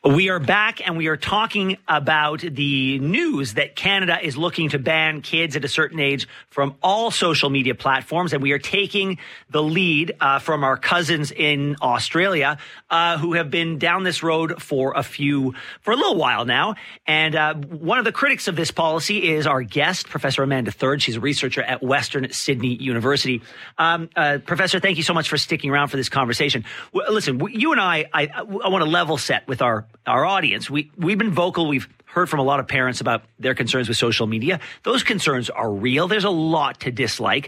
We are back and we are talking about the news that Canada is looking to ban kids at a certain age from all social media platforms. And we are taking the lead from our cousins in Australia who have been down this road for a little while now. And one of the critics of this policy is our guest, Professor Amanda Third. She's a researcher at Western Sydney University. Professor, thank you so much for sticking around for this conversation. Listen, you and I want to level set with our audience. We've been vocal. We've heard from a lot of parents about their concerns with social media. Those concerns are real. There's a lot to dislike.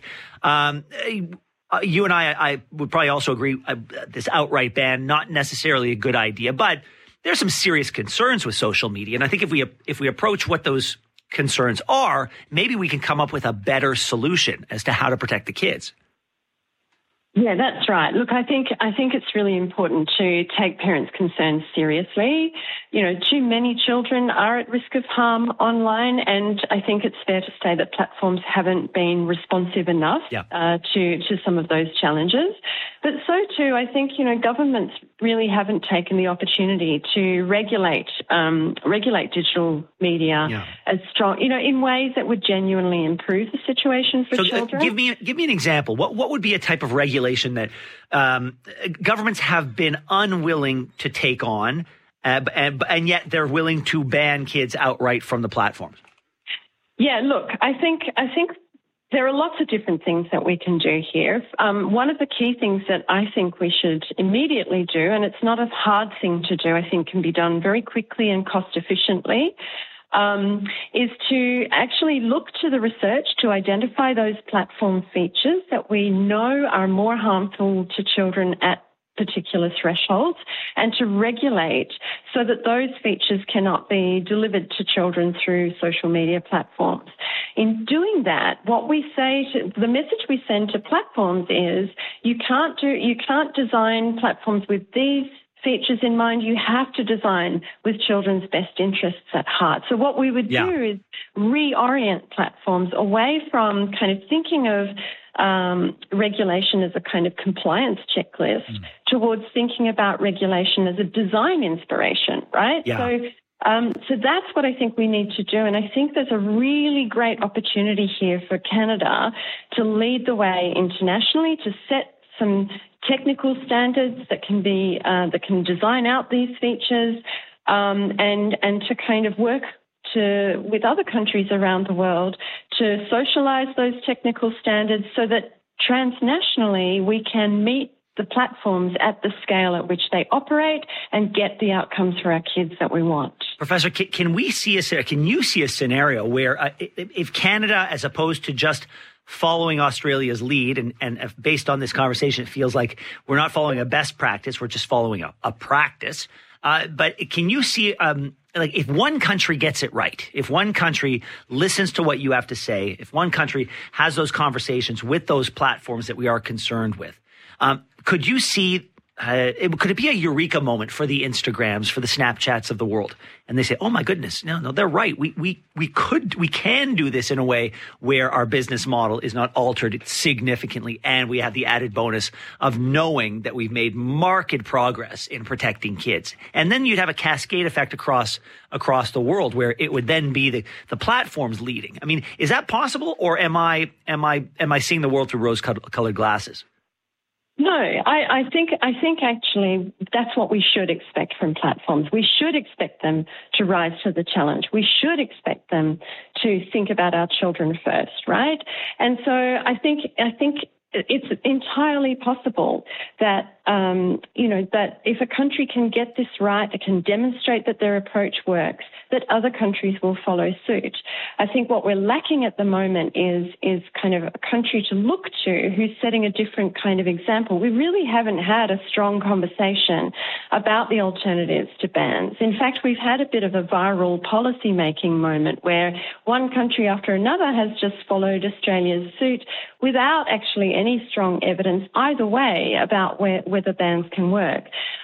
You and I would probably also agree this outright ban, not necessarily a good idea, but there's some serious concerns with social media. And I think if we approach what those concerns are, maybe we can come up with a better solution as to how to protect the kids. Yeah, that's right. Look, I think it's really important to take parents' concerns seriously. You know, too many children are at risk of harm online, and I think it's fair to say that platforms haven't been responsive enough to some of those challenges. But so too, I think, governments really haven't taken the opportunity to regulate digital media as strong, in ways that would genuinely improve the situation for children. Give me an example. What would be a type of regulation that governments have been unwilling to take on, and yet they're willing to ban kids outright from the platforms? Yeah, look, I think there are lots of different things that we can do here. One of the key things that I think we should immediately do, and it's not a hard thing to do, I think can be done very quickly and cost efficiently, is to actually look to the research to identify those platform features that we know are more harmful to children at particular thresholds, and to regulate so that those features cannot be delivered to children through social media platforms. In doing that, the message we send to platforms is you can't design platforms with these features in mind. You have to design with children's best interests at heart. So what we would do is reorient platforms away from kind of thinking of regulation as a kind of compliance checklist towards thinking about regulation as a design inspiration, right? Yeah. So that's what I think we need to do. And I think there's a really great opportunity here for Canada to lead the way internationally, to set some technical standards that can design out these features, and to kind of work with other countries around the world to socialize those technical standards so that transnationally we can meet the platforms at the scale at which they operate and get the outcomes for our kids that we want. Professor, can you see a scenario where if Canada, as opposed to just following Australia's lead, and based on this conversation, it feels like we're not following a best practice, we're just following a practice. But can you see, if one country gets it right, if one country listens to what you have to say, if one country has those conversations with those platforms that we are concerned with, could you see, could it be a eureka moment for the Instagrams, for the Snapchats of the world? And they say, oh my goodness, no, they're right. We can do this in a way where our business model is not altered significantly. And we have the added bonus of knowing that we've made marked progress in protecting kids. And then you'd have a cascade effect across the world where it would then be the platforms leading. I mean, is that possible? Or am I seeing the world through rose-colored glasses? No, I think actually that's what we should expect from platforms. We should expect them to rise to the challenge. We should expect them to think about our children first, right? And so I think it's entirely possible that that if a country can get this right, it can demonstrate that their approach works, that other countries will follow suit. I think what we're lacking at the moment is kind of a country to look to who's setting a different kind of example. We really haven't had a strong conversation about the alternatives to bans. In fact, we've had a bit of a viral policy-making moment where one country after another has just followed Australia's suit without actually any strong evidence either way about whether bans can work.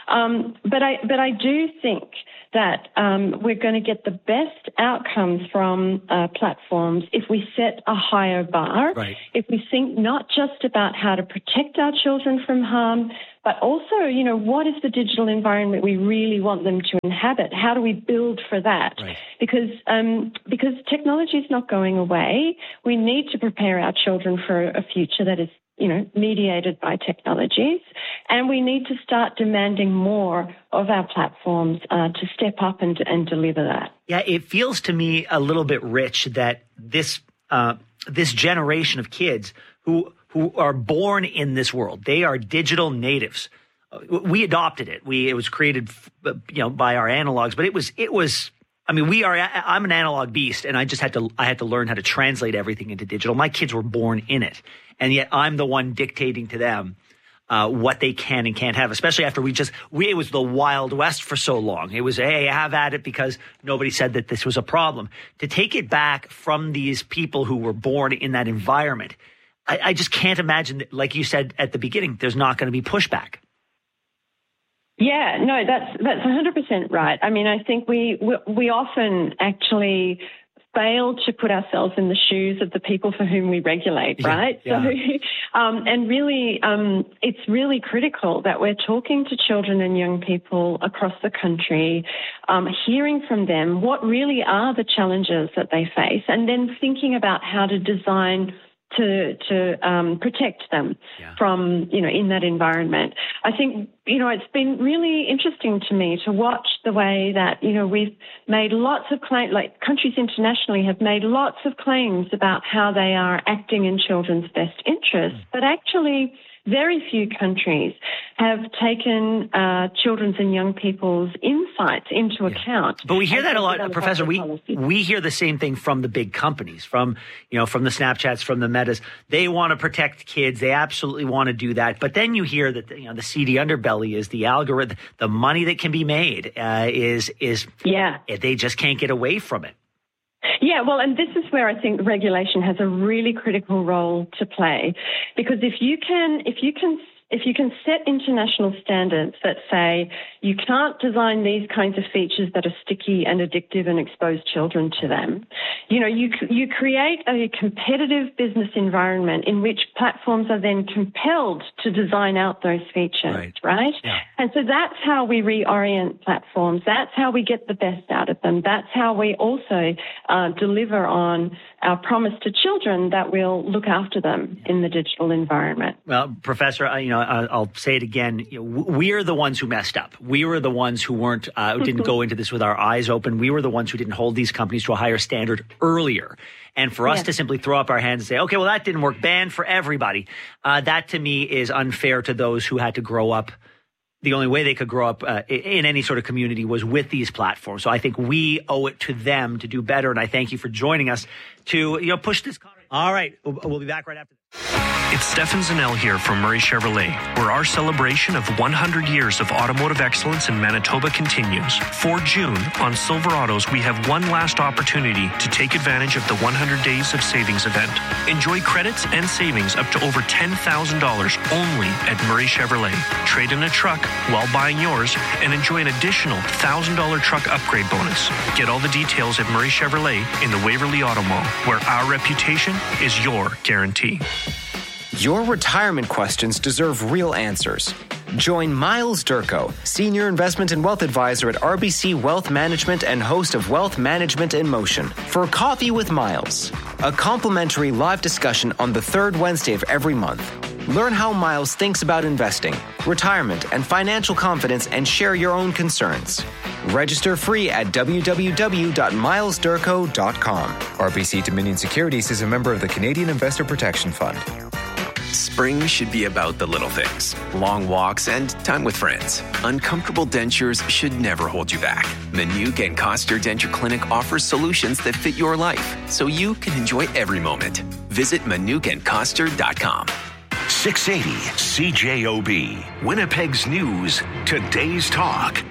But I do think that we're going to get the best outcomes from platforms if we set a higher bar, right. If we think not just about how to protect our children from harm, but also, you know, what is the digital environment we really want them to inhabit? How do we build for that? Right. Because technology is not going away. We need to prepare our children for a future that is, you know, mediated by technologies, and we need to start demanding more of our platforms to step up and deliver that. Yeah, it feels to me a little bit rich that this generation of kids who are born in this world, they are digital natives. We adopted it. It was created, by our analogs, but it was. I mean, I'm an analog beast, and I had to learn how to translate everything into digital. My kids were born in it, and yet I'm the one dictating to them what they can and can't have, especially after it was the Wild West for so long. It was, hey, have at it, because nobody said that this was a problem. To take it back from these people who were born in that environment, I just can't imagine that, like you said at the beginning, there's not going to be pushback. Yeah, no, that's 100% right. I mean, I think we often actually fail to put ourselves in the shoes of the people for whom we regulate, right? Yeah. So, and really, it's really critical that we're talking to children and young people across the country, hearing from them what really are the challenges that they face, and then thinking about how to design to protect them from, in that environment. I think, it's been really interesting to me to watch the way that, we've made lots of claims, like countries internationally have made lots of claims about how they are acting in children's best interests, but actually very few countries have taken children's and young people's insights into account. But we hear that a lot, Professor. We hear the same thing from the big companies, from the Snapchats, from the Metas. They want to protect kids. They absolutely want to do that. But then you hear that the seedy underbelly is the algorithm. The money that can be made is they just can't get away from it. Yeah, well, and this is where I think regulation has a really critical role to play, because if you can set international standards that say you can't design these kinds of features that are sticky and addictive and expose children to them, you create a competitive business environment in which platforms are then compelled to design out those features, right? Yeah. And so that's how we reorient platforms. That's how we get the best out of them. That's how we also deliver on our promise to children that we'll look after them in the digital environment. Well, Professor, I'll say it again. We're the ones who messed up. We were the ones who didn't go into this with our eyes open. We were the ones who didn't hold these companies to a higher standard earlier. And for us to simply throw up our hands and say, okay, well, that didn't work, ban for everybody, that to me is unfair to those who had to grow up. The only way they could grow up in any sort of community was with these platforms. So I think we owe it to them to do better. And I thank you for joining us to push this. All right. We'll be back right after this. It's Stefan Zanel here from Murray Chevrolet, where our celebration of 100 years of automotive excellence in Manitoba continues. For June, on Silverados, we have one last opportunity to take advantage of the 100 Days of Savings event. Enjoy credits and savings up to over $10,000 only at Murray Chevrolet. Trade in a truck while buying yours and enjoy an additional $1,000 truck upgrade bonus. Get all the details at Murray Chevrolet in the Waverly Auto Mall, where our reputation is your guarantee. Your retirement questions deserve real answers. Join Miles Durko, Senior Investment and Wealth Advisor at RBC Wealth Management and host of Wealth Management in Motion, for Coffee with Miles, a complimentary live discussion on the third Wednesday of every month. Learn how Miles thinks about investing, retirement, and financial confidence, and share your own concerns. Register free at www.milesdurko.com. RBC Dominion Securities is a member of the Canadian Investor Protection Fund. Spring should be about the little things. Long walks and time with friends. Uncomfortable dentures should never hold you back. Manuka and Coster Denture Clinic offers solutions that fit your life, so you can enjoy every moment. Visit manukaandcoster.com. 680 CJOB, Winnipeg's News, today's talk.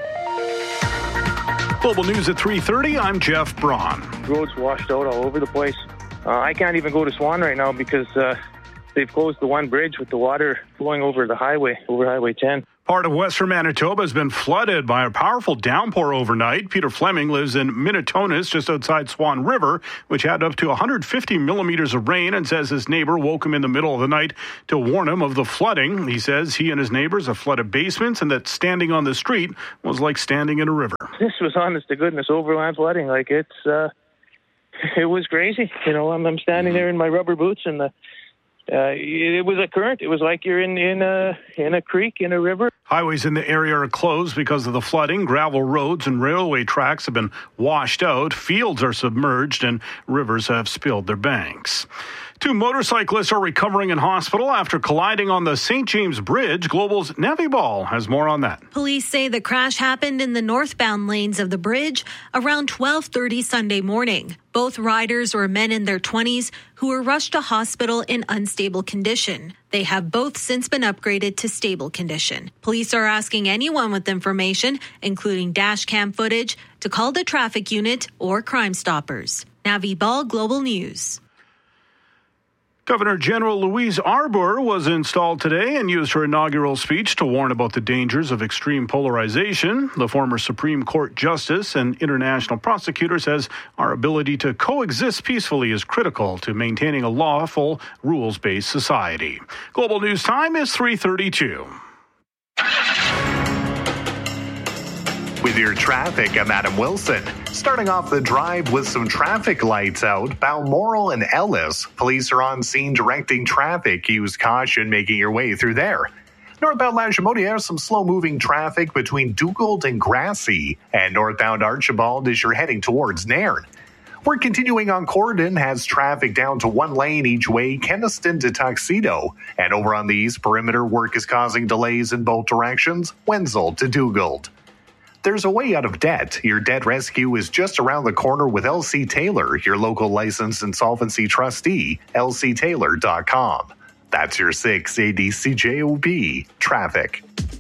Global News at 3:30. I'm Jeff Braun. Roads washed out all over the place. I can't even go to Swan right now because they've closed the one bridge with the water flowing over the highway, over Highway 10. Part of western Manitoba has been flooded by a powerful downpour overnight. Peter Fleming lives in Minitonas, just outside Swan River, which had up to 150 millimeters of rain, and says his neighbor woke him in the middle of the night to warn him of the flooding. He says he and his neighbors have flooded basements and that standing on the street was like standing in a river. This was honest to goodness overland flooding. Like it was crazy. You know, I'm standing there in my rubber boots and it was a current. It was like you're in a creek, in a river. Highways in the area are closed because of the flooding. Gravel roads and railway tracks have been washed out. Fields are submerged and rivers have spilled their banks. 2 motorcyclists are recovering in hospital after colliding on the St. James Bridge. Global's Nevi Ball has more on that. Police say the crash happened in the northbound lanes of the bridge around 12:30 Sunday morning. Both riders were men in their 20s who were rushed to hospital in unstable condition. They have both since been upgraded to stable condition. Police are asking anyone with information, including dash cam footage, to call the traffic unit or Crime Stoppers. Navi Ball, Global News. Governor General Louise Arbour was installed today and used her inaugural speech to warn about the dangers of extreme polarization. The former Supreme Court Justice and international prosecutor says our ability to coexist peacefully is critical to maintaining a lawful, rules-based society. Global News Time is 3:32. With your traffic, I'm Adam Wilson. Starting off the drive with some traffic lights out, Balmoral and Ellis. Police are on scene directing traffic. Use caution making your way through there. Northbound Lachimodia, some slow-moving traffic between Dugald and Grassy. And northbound Archibald as you're heading towards Nairn. We're continuing on Corridon, has traffic down to 1 lane each way, Kenaston to Tuxedo. And over on the East Perimeter, work is causing delays in both directions, Wenzel to Dugald. There's a way out of debt. Your debt rescue is just around the corner with LC Taylor, your local licensed insolvency trustee, lctaylor.com. That's your 680 CJOB traffic.